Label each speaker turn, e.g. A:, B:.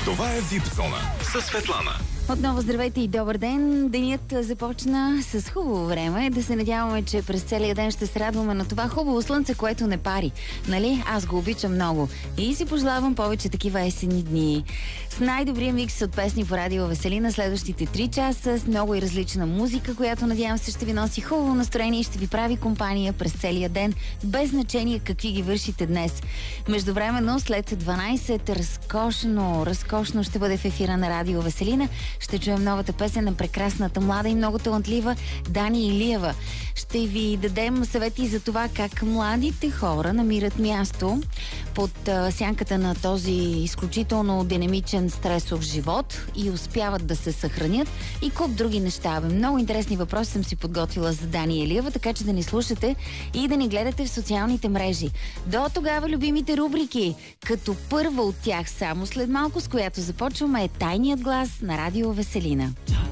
A: Това е Вип Зона със Светлана.
B: Отново здравейте и добър ден. Денят започна с хубаво време. Да се надяваме, че през целия ден ще се радваме на това хубаво слънце, което не пари. Нали? Аз го обичам много. И си пожелавам повече такива есенни дни. С най-добрия микс от песни по радио Веселина следващите 3 часа с много и различна музика, която надявам се ще ви носи хубаво настроение и ще ви прави компания през целия ден, без значение какви ги вършите днес. Междувременно след 12 разкошно ще бъде в ефира на радио Веселина. Ще чуем новата песен на прекрасната, млада и много талантлива Дани Илиева. Ще ви дадем съвети за това как младите хора намират място под сянката на този изключително динамичен стресов живот и успяват да се съхранят и куп други неща. Много интересни въпроси съм си подготвила за Дани Илиева, така че да ни слушате и да ни гледате в социалните мрежи. До тогава любимите рубрики, като първа от тях само след малко, с която започваме, е Тайният глас на радио Веселина.